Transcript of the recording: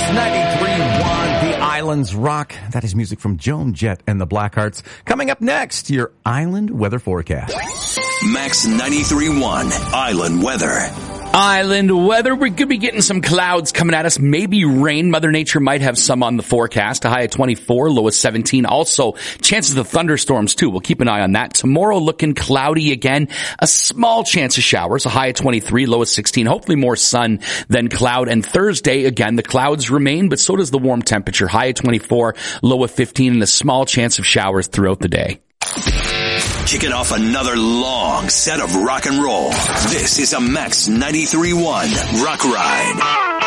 93.1, The Islands Rock. That is music from Joan Jett and the Blackhearts. Coming up next, your island weather forecast. Max 93.1, Island Weather. Island weather. We could be getting some clouds coming at us. Maybe rain. Mother Nature might have some on the forecast. A high of 24, low of 17. Also, chances of thunderstorms too. We'll keep an eye on that. Tomorrow looking cloudy again. A small chance of showers. A high of 23, low of 16. Hopefully more sun than cloud. And Thursday, again, the clouds remain, but so does the warm temperature. High of 24, low of 15, and a small chance of showers throughout the day. Kicking off another long set of rock and roll. This is a Max 93.1 Rock Ride.